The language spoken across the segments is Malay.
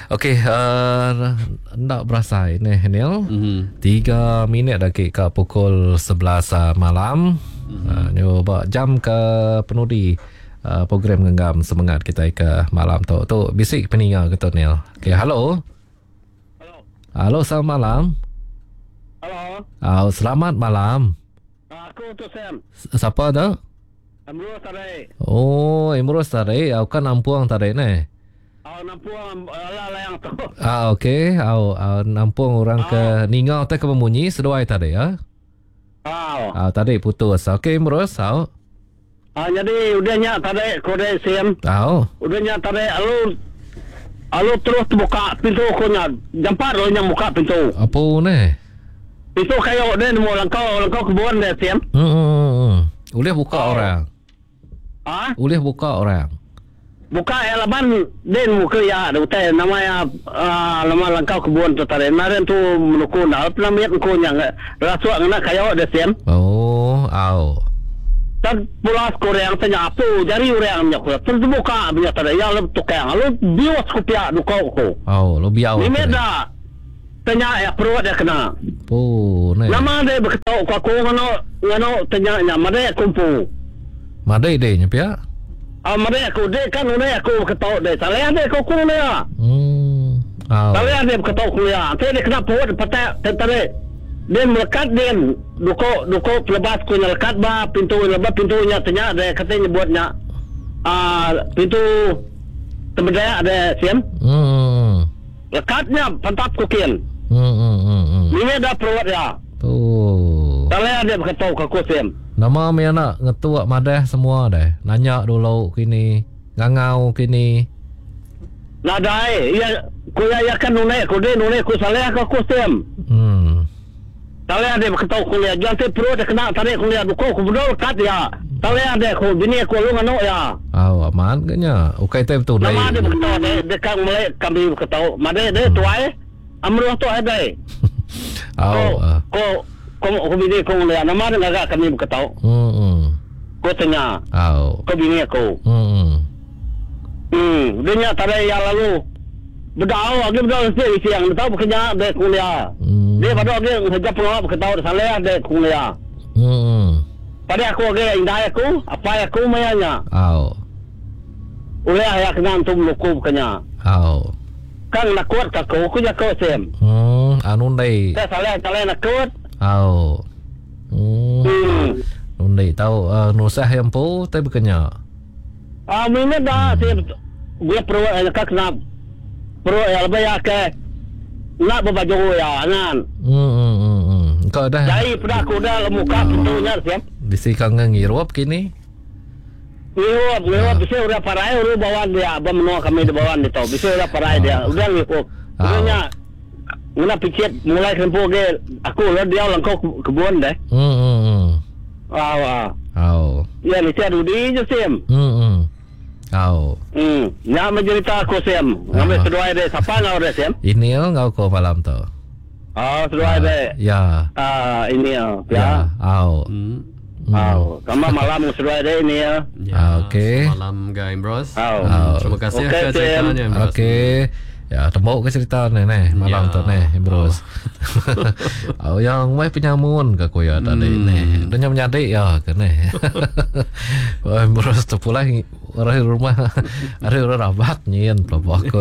Okey, nak berasa ini Neil. 3 minit lagi ke pukul 11 malam. Nyoba jam ke penudi program Genggam Semangat kita ke malam tu. Tu bisik peninga ke tu Neil. Okey, halo. Halo, selamat malam. Halo. Selamat malam. Aku tu Sam. Siapa tu? Amrus tadi. Oh, Imrus tadi. Aku kan Nampuang tadi ni. Nampuang lah yang tu. Okey. Nampung orang ke Ningau tak ke Memunyi seduai tadi ya. Tadi putus. Okey, Imrus. Jadi udahnya tadi kode Sam. Udahnya tadi Alu terus buka pintu kunya. Jampat lo yang buka pintu. Apa ni? Pintu kayu dia mau langkau kebun dia Sam. Boleh buka orang. Boleh buka orang. Buka elemen den muka ya dute namanya lama langkau kebun tu tadi. Naren tu menukun dah pernah miat kunya rasuak ngena kayu dia Sam. Tad pulas Korea tanya apa jari orang nya ko terbuka punya tadi ya lu tukang lu biwas ko pia dukau ko lu biau ni meda tanya ya perut dia kena nama dia berketau ko aku ngano tanya nya made kumpu made de nya pia made aku de kan udah aku berketau de salah dia ko ku ni ya salah dia berketau ku ya dia kena perut patai tadi dia melekat dia duko pelepas ku melekat ba pintunya tanya dia katanya buatnya pintu terbedaya ada Siam lekatnya pantap kukin ini ada perut ya tak dia berkata ke Siam nama mi anak ngetua madah semua deh nanya dulu kini ngangau kini nadai ya ku ya kan nune ku salah ke Siam Tali ada berkata kuliah, jangan perlu ada kena tali kuliah duko kubudol kat ya. Tali ada ku bini ku lu ngano ya. Aman kenya. Ukai tu betul dai. Nama ada berkata dekat mulai kami berkata, made de tuai amruh tu ada. Ko bini ku ngaya nama ada agak kami berkata. Ko tanya. Ko bini aku. Dunia tali ya lalu bedau lagi bedau siang tahu bekerja de kuliah. Dia pada dia kerja pengawal berketahu salah dia kuliah. Pada aku agak indah aku, apa aku mayanya. Oleh ayah kena antum luku kena. Kan nak kuat aku je kau Sam. Anun dai. Saya salah nak kuat. Nun dai tahu nusah yang po tapi bekenya. Mina dah saya gue perlu nak kena perlu ya lebih ya ke nak berbaju ya kan. Kau dah. Jadi pada aku dah muka pintunya Siam. Bisi kang ngirup kini. Ngirup bisa udah parai udah bawaan dia menua kami di bawaan itu. Bisa udah parai dia. Udah ngirup. Udahnya mula pikir mulai kempu ke aku udah dia langkau kebun deh. Ya ni saya dudi je Siam. Ya mencerita aku Siam. Ngambil kedua dia siapa ngau dia Siam? Ini ngau ko malam tu. Kedua dia. Ya. Ini ya. Kamu malam kedua dia ini ya. Okey. Malam Guy Bros. Terima kasih atas ceritanya Bros. Okey. Ya, tembok ke cerita ni malam tu Bros. Yang mai penyamun ke koya tadi ni. Dunya menyadik ya ke ni. Bros tu pula orang rumah ada orang rabat nyen pelabak ko.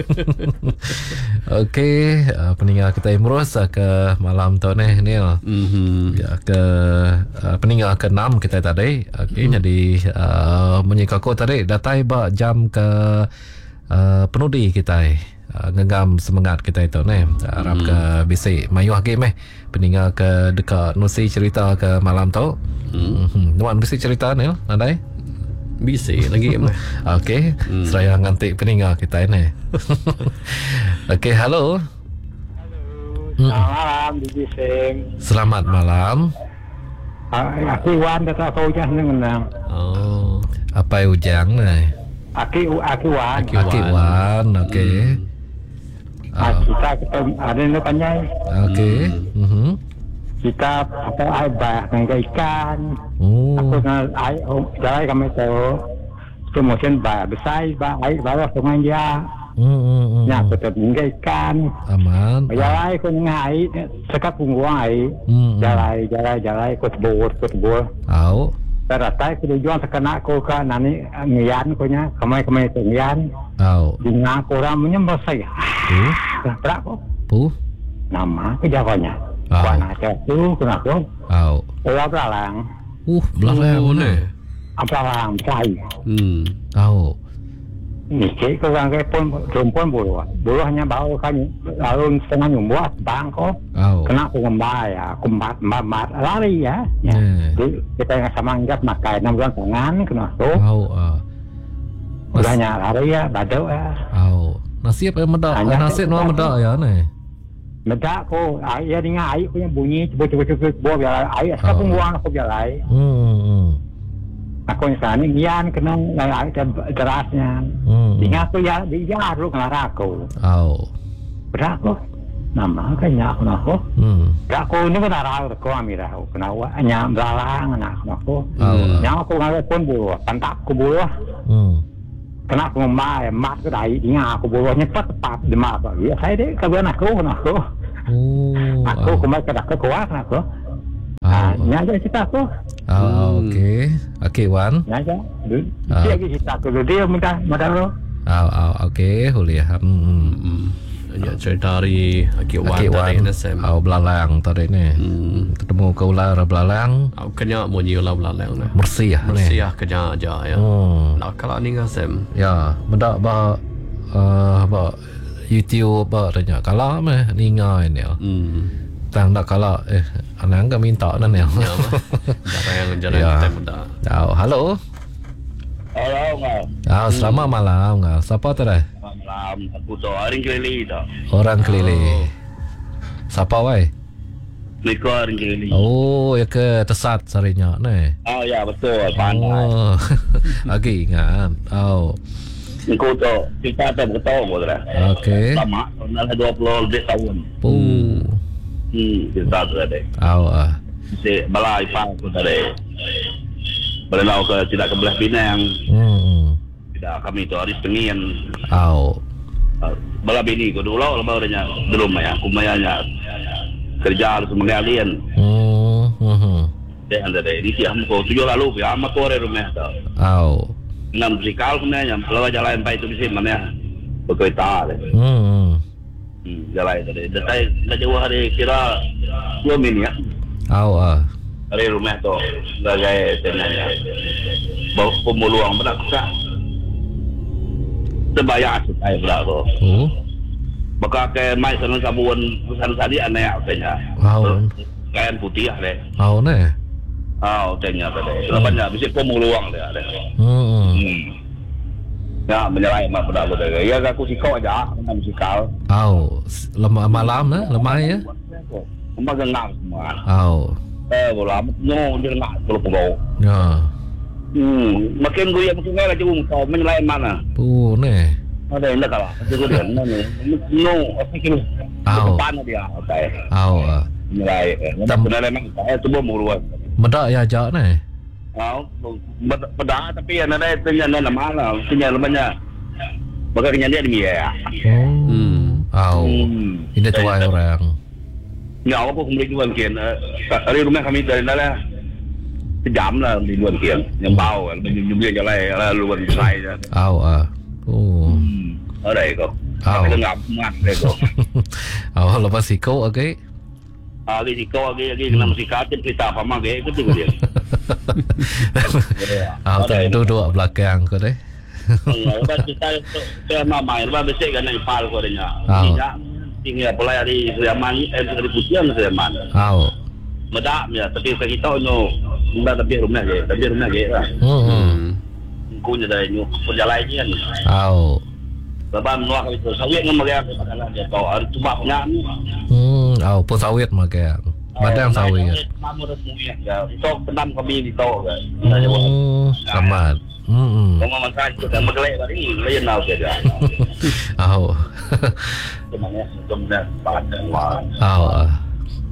Okey, peninggal kita Bros ke malam tu ni Neil. Ya ke peninggal ke-6 kita tadi. Okey, jadi menyikaku tadi datai ba jam ke penudi kita Genggam Semangat kita itu ni harap ke bisik mayuh game peninggal ke dekat nusi cerita ke malam tu. Nuan bisik cerita ni nadai bisik lagi okey seraya ngantik peninggal kita ini. Okey, halo. Malam bising. Selamat malam. Aki wan kata kau jah nengenang. Apa ujang ni? Aki wan. Okey. Kita ada yang panjang. Okey. Kita apa air bah dengan ikan. Aku nak air jalan kami tu. Kemudian bah besar bah air bah sungai dia. Nya tetap menggaikan. Aman. Jalan ko ngai sekat pungguai. Jalan ko tebur. Au. Teratai ko jual sekena ko ka nani ngian ko nya kamai ngian. Au. Dinga ko ramnya masai. Berak ko. Nama ke jawanya. Wana tu kenapa? Au. Belalang. Belalang ni. Belalang cai. Au. Ni cik ko orang ke pun bulu. Bulu hanya bau kan lalu setengah nyumbuat bang ko. Kena aku ngembai ya, kumbat mamat lari ya. Jadi kita yang sama anggap makai 6 bulan tangan kena tu. Au. Udahnya lari ya, badau ya. Au. Nasib medak, nasib no medak ya ni. Medak ko, air dengan air ko yang bunyi cuba biar air sekarang buang aku biar air. Aku misalnya ngian kena air derasnya. Dengan aku ya dia lu ngelarang aku. Berak ko, nama kayaknya aku. Berak ko ini kan arah aku ambil aku kenapa? Hanya belalang anak aku. Yang aku nggak pun bulu, pantak aku bulu. Kena aku ngembai, mat ke dai, ingat aku bulunya tepat di mat. Ya saya deh kawan aku. Aku kembali ke dak kuat aku. Nyaja cerita aku. Okey Wan. Nyaja. Dia cerita aku dia mudah lo. Okey, boleh. Ya cerita dari Wan tadi nasem. Belalang tadi ni. Ketemu ke ular belalang. Kena bunyi ular belalang ni. Bersih ni. Bersih kena aja ya. Nak kalau ni nasem. Ya, mendak ba YouTube tanya kalau mah ni ngai ni. Tang nak kalau anang kami minta dan ya. Jangan muda. Halo. Halo. Selamat malam. Siapa tu dah? Malam. Aku tu orang Kelili tu. Orang Kelili. Siapa wai? Miko orang Kelili. Ya ke Tesat sarinya ni. Ya betul. Pandai. Lagi ingat. Miko tu kita tak beritahu pun dah. Okey. Lama. Dah 20 lebih tahun. Kita tu ada. Si balai ipang tu ada. Berlalu ke tidak ke belah Pinang. Tidak kami tu hari Pengin. Bala bini ko dulu lama orangnya belum ya. Kumayanya kerja harus mengalian. Dan ada di siang ko 7 lalu ya amat ore rumah tu. Nam sikal kumanya lawa jalan pai tu bisa mana. Berkaitan. Jalan tadi. Detai nak jauh hari kira 2 minit ya. Dari rumah tu sebagai tenanya bawa pemuluang berak susah terbayar saya berak tu maka ke mai sana sabun pesan tadi aneh katanya kain putih deh tanya tadi banyak bisa pemuluang dia ada ya menyalai mak berak tu ya aku sikau aja nak sikau lemah malam lemah ya lemah gengar semua bola dia nak pulau. Ya. Makin gue ya makin lagi kau menyelai mana? Ni. Ada yang kalah. Itu dia. Apa kira? Depan dia. Menyelai. Benar memang saya cuba muluan. Medak ya jak ni. Bedak tapi yang ada ternyata mana? Ternyata banyak. Maka dia ni ya. Ini tuai orang. Ya, aku kembali ke luar kian. Hari rumah kami dari mana? Sejam lah di luar kian. Yang bau, nyubir jalan luar saya. Ada itu. Ada ngap mat itu. Lepas sikau okey. Lagi sikau lagi kena musikatin kita apa mah itu dia. Duduk belakang kau deh. Lepas kita main, lepas besok kan ipal kau denya. Tinggal pulai hari Seriaman, dari Putian Seriaman. Medak ya, tapi kita no, sudah tapi rumah je lah. Kunya dari nyu, perjalanan ni. Lepas nuak itu, sawit dengan mereka katakan dia tahu, hari tu baknya. Pun sawit mereka. Badang sawit. Mamu resmi ya, sok tenam kami di tahu kan. Selamat. Kamu makan kita bergelak tadi, lain nak saja. Sebenarnya sebenarnya padan wah.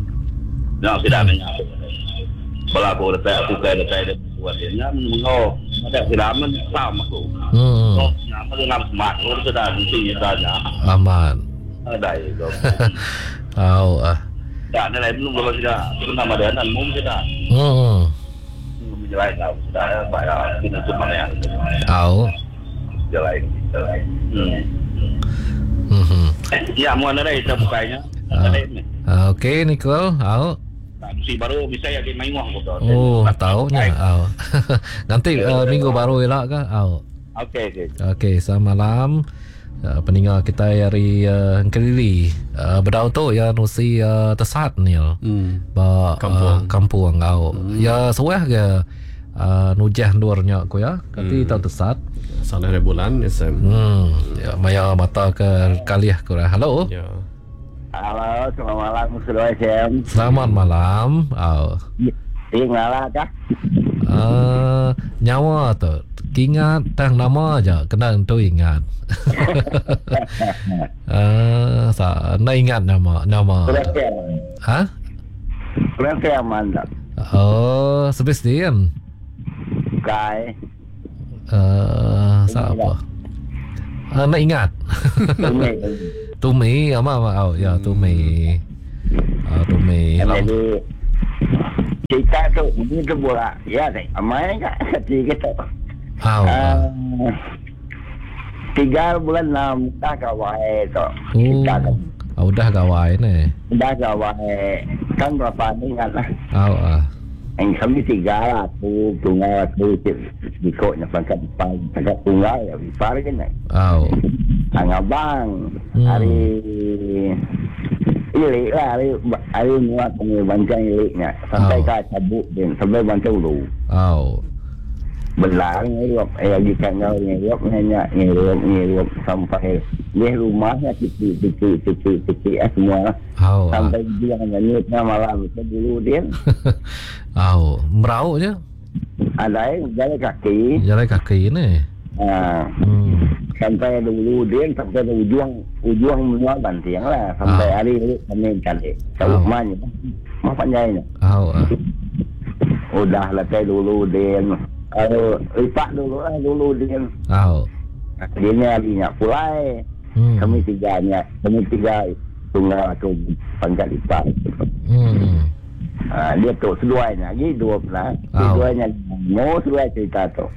Nak tidak menyatu. Kalau aku letak aku kaya letak dia buat dia, nak mengo ada filamen sama aku. Oh, nama tu nama smart. Oh, sudah nanti tanya. Aman. Ada itu. Ya, nilai belum kalau sudah nama dia dan mum sudah. Menjelai tahu sudah bayar ini cuma ya. Jelai. Ya, mau ada itu bukanya. Okey, Nicole. Si baru bisa ya main uang betul. Oh, tahunya. Nanti minggu baru elak ke? Okey, selamat malam. Peninggal kita dari Kelili. Bedau tu ya nusi tesat ni. Ba kampung kau. Ya sewah ke nujah luarnya aku ya. Kati tak tesat. Salah bulan SM. Ya maya mata ke kaliah ku. Halo. Ya. Halo, selamat malam Sudah SM. Selamat malam. Tinggal kah? Nyawa tu ingat tang nama aja kena tu ingat. Nak ingat nama. Berapa mantap. Sebastian. Kai. Siapa? Nak ingat. Tumi ama ya Tumi. Tumi. Jadi kita tu begitu bola ya deh. Amai kan kita. 3 bulan 6 dah kawai tu. Udah kawai ni. Dah kawai kan berapa ni kan lah. Yang kami 3 lah. Tunggal tu dikotnya pangkat tunggal ya. Bipar kan ni. Abang hari ilik lah hari muat ni bancang iliknya sampai ke cabut din sampai bancang dulu. Belang ngirup lagi kan kau ngirup ngirup sampai di rumahnya titik semua sampai dia nyanyutnya malam itu dulu dia. Merau je. Ada jalan kaki ni. Sampai dulu dia sampai ujung menjual bantiang lah sampai hari ini kami cari kalau mana mau panjangnya udah letai dulu dia kalau lipat dulu dia dia harinya pulai kami 3 tunggal aku pangkat lipat dia tu seduanya hidup lah seduanya mau seduai cerita tu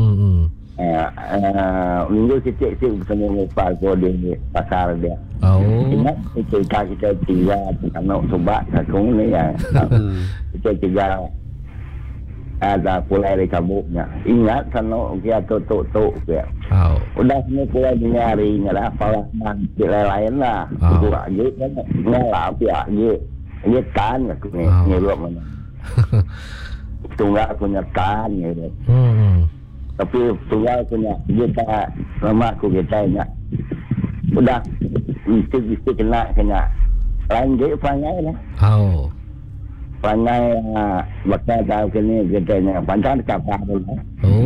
minggu kecil bertemu Pak Gode di pasar dia. Ingat kita 3 anak sobat kakung ni ya. Kita 3 ada pulai dari kabuknya. Ingat sana dia tutuk dia. Udah semua pulai nyari lah pala nanti lain lah. Itu lagi kan ngalah pihak dia kan aku ni nyeluap mana. Tunggal aku nyekan gitu. Tapi tunggal punya kita lama aku kita ingat udah mesti kena lain dia panjang lah panjang bakal tahu kini kita ni panjang kapal dulu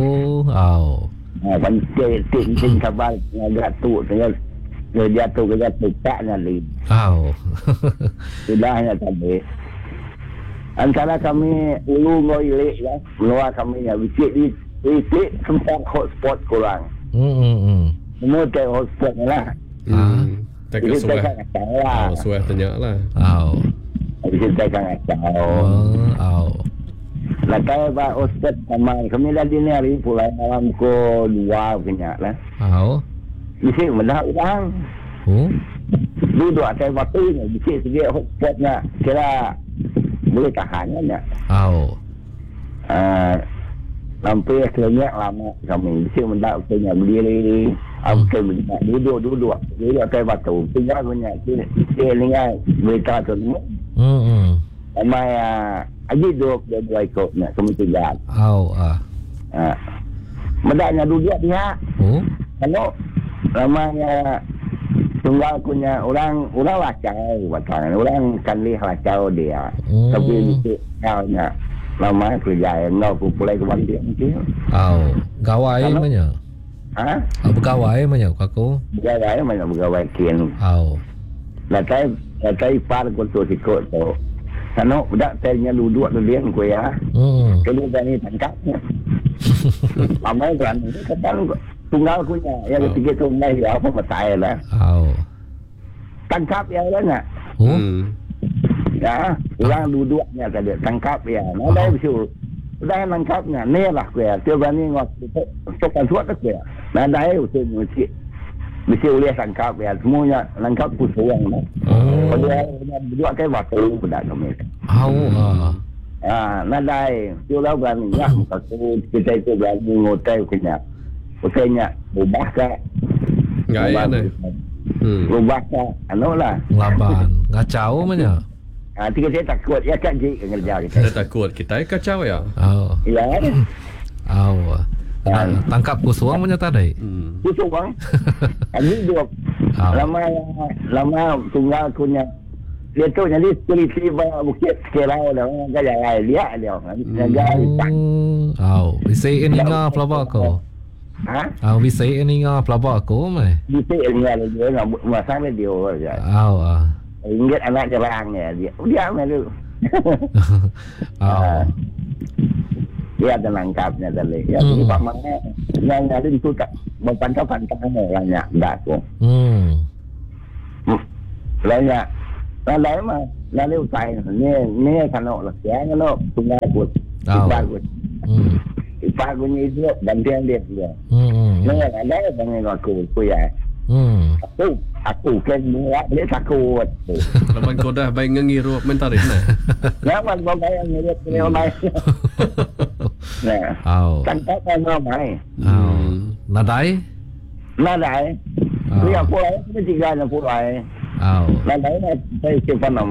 panjang ting kapal agak tu dia jatuh tak nanti sudahnya tadi antara kami ulu ngoilik ya luar kami ya bikin itu sempat hotspot kurang. Semua tak hotspot lah. Tak kesuai. Kesuai tanya lah. Itu tak tahu. Lakai ba hotspot sama kami dah di hari pulai malam ko 2 punya lah. Isi mendah udang. Duduk atas waktu ni, isi sedia hotspotnya kira boleh tahannya. Sampai akhirnya lama kami bisa mendak punya berdiri duduk atas batu tinggal punya dia dengar berita tu ramai aji duduk dua ikutnya kami tinggal mendaknya duduk dia kalau ramai tunggal punya orang lacau batang orang kanlih lacau dia tapi dia lama kerja yang aku pulai ke balik mungkin. Gawai mana? Bergawai mana aku? Bergawai kian. Latai par ko tu sikot tu. Sana budak tanya duduk liang ku ya. Kalau berani tangkapnya. Amai kan kadang tunggal punya yang ketiga tunggal ya apa matai lah. Tangkap ya lah. Ya, orang duduknya tadi tangkap ya. Ada betul. Dah tangkapnya ni lah ku ya. Dia berani ngok sokan suat ku ya. Ada betul mesti boleh tangkap ya. Semuanya tangkap ku seorang lah. Kalau berdua kayak waktu budak kami. Nadai, jual berani ya. Kalau kita itu berani hotel hotelnya ubah ke? Gaya ni. Ubah ke? Anu lah. Laban, ngacau mana? Tiga saya takut ya kan je kerja kita. Kita takut kita kacau ya. Ya. Tangkap kusuang mana tadi? Kusuang. Ini dua. Lama tunggal punya. Dia tu jadi polisi bukit sekarang dah gaya dia. Bisa ini ngah pelabak ko. Bisa ini ngah pelabak ko mai. Bisa ini dia masa video aja. Ingat anak jarangnya dia mai tu. Dia ada nangkapnya tadi. Ya di Pak Mana yang ada itu tak berpantang-pantang banyak dah tu. Banyak. Lain mah lain usai ni kanok lah ya kanok tunggal pun. Ipar punya itu gantian dia. Ni ada dengan aku ya. Aku kan muak dia takut. Laman kau dah baik ngirup mentarik nah. Laman kau baik ngirup ni mai. Nah. Tangkap kan mai. Nadai? Dia pulai mesti kan pulai. Nadai saya simpan